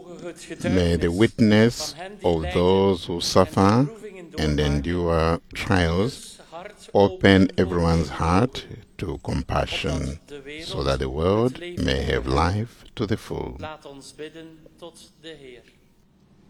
May the witness of those who suffer and endure trials open everyone's heart to compassion, so that the world may have life to the full. Laat ons bidden tot de Heer.